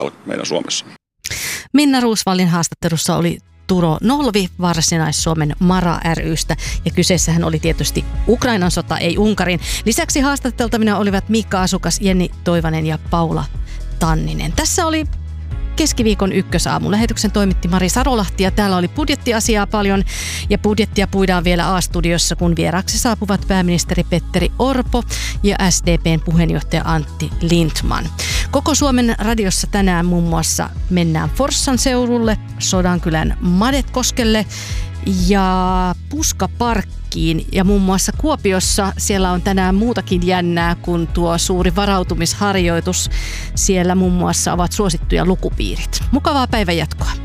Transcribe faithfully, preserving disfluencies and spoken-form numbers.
meidän Suomessa. Minna Roosvallin haastattelussa oli Turo Nolvi Varsinais-Suomen Mara ry:stä ja kyseessähän oli tietysti Ukrainan sota, ei Unkarin. Lisäksi haastateltavina olivat Miikka Asukas, Jenni Toivanen ja Paula Tanninen. Tässä oli keskiviikon ykkösaamu. Lähetyksen toimitti Mari Sarolahti ja täällä oli budjettiasiaa paljon ja budjettia puidaan vielä A-studiossa, kun vieraksi saapuvat pääministeri Petteri Orpo ja S D P:n puheenjohtaja Antti Lindtman. Koko Suomen radiossa tänään muun muassa mennään Forssan seudulle, Sodankylän Madetkoskelle ja Puskaparkkiin ja muun muassa Kuopiossa siellä on tänään muutakin jännää kuin tuo suuri varautumisharjoitus. Siellä muun muassa ovat suosittuja lukupiirit. Mukavaa päivänjatkoa.